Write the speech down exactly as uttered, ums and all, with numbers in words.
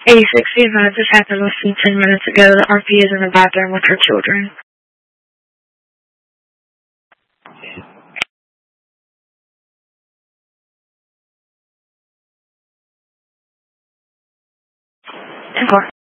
eighty-six be advised this happened less than ten minutes ago. The R P is in the bathroom with her children. ten four.